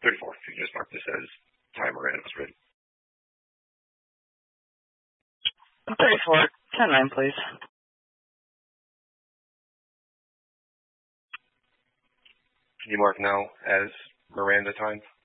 34. If you can just mark this as time Miranda was written. 34. 10-9, please. Can you mark now as Miranda time?